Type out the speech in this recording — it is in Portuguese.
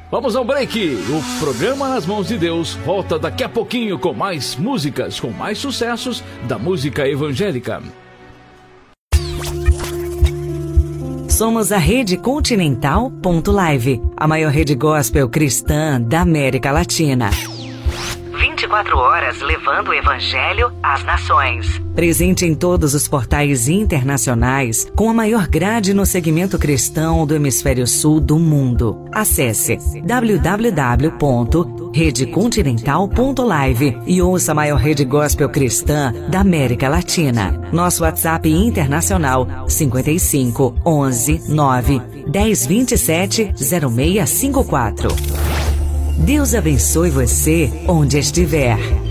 Vamos ao break. O programa Nas Mãos de Deus volta daqui a pouquinho com mais músicas, com mais sucessos da música evangélica. Somos a Rede Continental.live, a maior rede gospel cristã da América Latina. 24 horas levando o Evangelho às nações. Presente em todos os portais internacionais, com a maior grade no segmento cristão do hemisfério sul do mundo. Acesse www.redecontinental.live e ouça a maior rede gospel cristã da América Latina. Nosso WhatsApp internacional 55 11 9 10 27 0654. Deus abençoe você onde estiver.